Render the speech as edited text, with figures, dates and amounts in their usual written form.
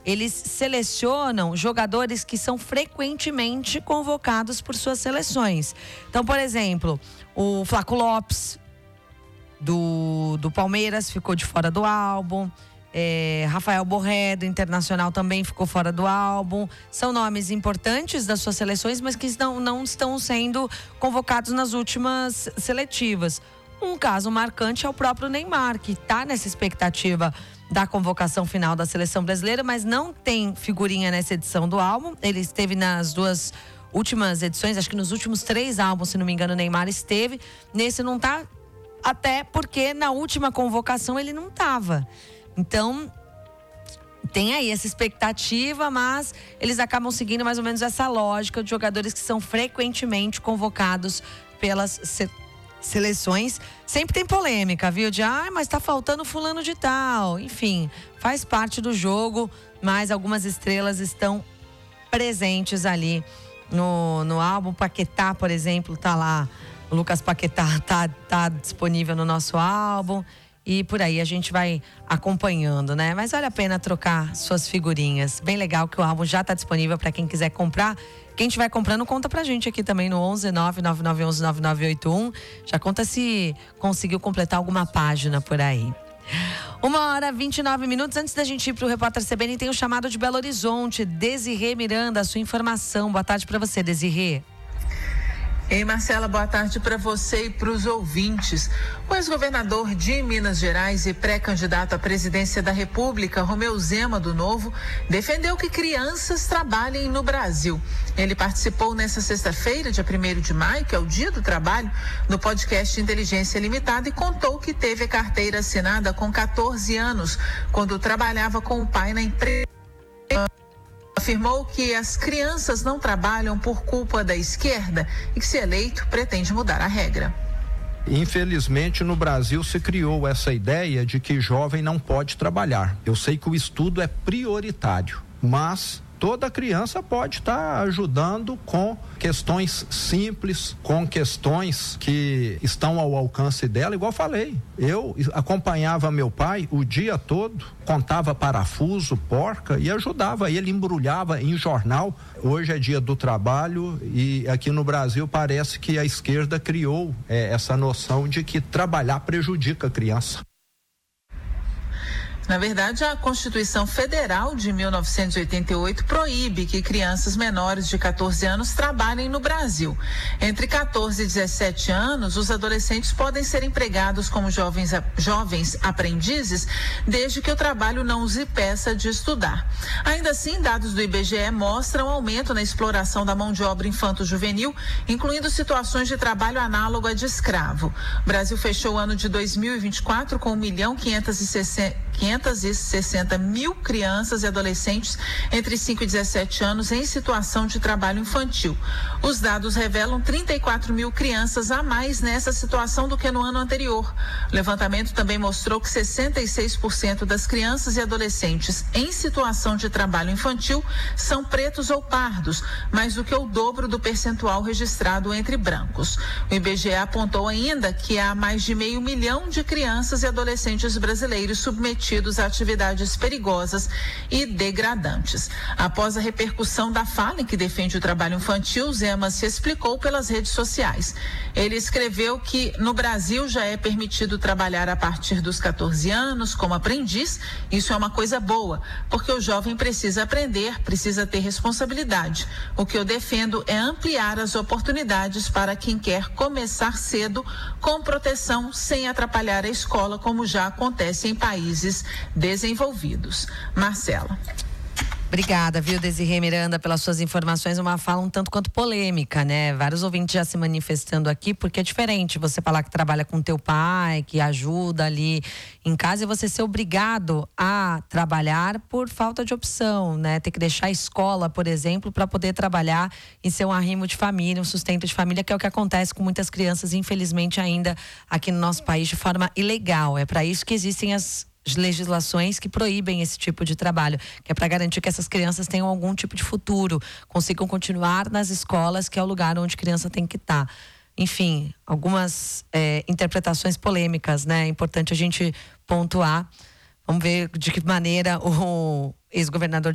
eles selecionam jogadores que são frequentemente convocados por suas seleções. Então, por exemplo, o Flaco Lopes, do Palmeiras, ficou de fora do álbum. Rafael Borré, do Internacional, também ficou fora do álbum. São nomes importantes das suas seleções, mas que não estão sendo convocados nas últimas seletivas. Um caso marcante é o próprio Neymar, que está nessa expectativa da convocação final da seleção brasileira, mas não tem figurinha nessa edição do álbum. Ele esteve nas 2 últimas edições, acho que nos últimos 3 álbuns, se não me engano, o Neymar esteve. Nesse não está, até porque na última convocação ele não estava. Então, tem aí essa expectativa, mas eles acabam seguindo mais ou menos essa lógica de jogadores que são frequentemente convocados pelas seleções. Sempre tem polêmica, viu? Mas tá faltando fulano de tal. Enfim, faz parte do jogo, mas algumas estrelas estão presentes ali no álbum. Paquetá, por exemplo, tá lá. O Lucas Paquetá tá disponível no nosso álbum. E por aí a gente vai acompanhando, né? Mas vale a pena trocar suas figurinhas. Bem legal que o álbum já está disponível para quem quiser comprar. Quem estiver comprando, conta pra gente aqui também no 11 99911 9981. Já conta se conseguiu completar alguma página por aí. 1h29. Antes da gente ir pro Repórter CBN, tem o chamado de Belo Horizonte. Desirê Miranda, a sua informação. Boa tarde para você, Desirê. Ei, Marcela, boa tarde para você e para os ouvintes. O ex-governador de Minas Gerais e pré-candidato à presidência da República, Romeu Zema, do Novo, defendeu que crianças trabalhem no Brasil. Ele participou nesta sexta-feira, dia 1º de maio, que é o Dia do Trabalho, no podcast Inteligência Limitada, e contou que teve a carteira assinada com 14 anos, quando trabalhava com o pai na empresa. Afirmou que as crianças não trabalham por culpa da esquerda e que, se eleito, pretende mudar a regra. Infelizmente, no Brasil se criou essa ideia de que jovem não pode trabalhar. Eu sei que o estudo é prioritário, mas toda criança pode estar ajudando com questões simples, com questões que estão ao alcance dela, igual falei. Eu acompanhava meu pai o dia todo, contava parafuso, porca e ajudava ele, embrulhava em jornal. Hoje é Dia do Trabalho e aqui no Brasil parece que a esquerda criou essa noção de que trabalhar prejudica a criança. Na verdade, a Constituição Federal de 1988 proíbe que crianças menores de 14 anos trabalhem no Brasil. Entre 14 e 17 anos, os adolescentes podem ser empregados como jovens aprendizes, desde que o trabalho não os impeça de estudar. Ainda assim, dados do IBGE mostram aumento na exploração da mão de obra infanto-juvenil, incluindo situações de trabalho análogo a de escravo. O Brasil fechou o ano de 2024 com 1.560.000 crianças e adolescentes entre 5 e 17 anos em situação de trabalho infantil. Os dados revelam 34.000 crianças a mais nessa situação do que no ano anterior. O levantamento também mostrou que 66% das crianças e adolescentes em situação de trabalho infantil são pretos ou pardos, mais do que o dobro do percentual registrado entre brancos. O IBGE apontou ainda que há mais de 500 mil de crianças e adolescentes brasileiros submetidos a atividades perigosas e degradantes. Após a repercussão da fala em que defende o trabalho infantil, Zema se explicou pelas redes sociais. Ele escreveu que no Brasil já é permitido trabalhar a partir dos 14 anos como aprendiz. Isso é uma coisa boa, porque o jovem precisa aprender, precisa ter responsabilidade. O que eu defendo é ampliar as oportunidades para quem quer começar cedo, com proteção, sem atrapalhar a escola, como já acontece em países desenvolvidos. Marcela. Obrigada, viu, Desirê Miranda, pelas suas informações. Uma fala um tanto quanto polêmica, né? Vários ouvintes já se manifestando aqui, porque é diferente você falar que trabalha com teu pai, que ajuda ali em casa, e você ser obrigado a trabalhar por falta de opção, né? Ter que deixar a escola, por exemplo, para poder trabalhar e ser um arrimo de família, um sustento de família, que é o que acontece com muitas crianças, infelizmente, ainda aqui no nosso país, de forma ilegal. É para isso que existem as legislações que proíbem esse tipo de trabalho, que é para garantir que essas crianças tenham algum tipo de futuro, consigam continuar nas escolas, que é o lugar onde a criança tem que estar. Enfim, algumas interpretações polêmicas, né? É importante a gente pontuar. Vamos ver de que maneira o ex-governador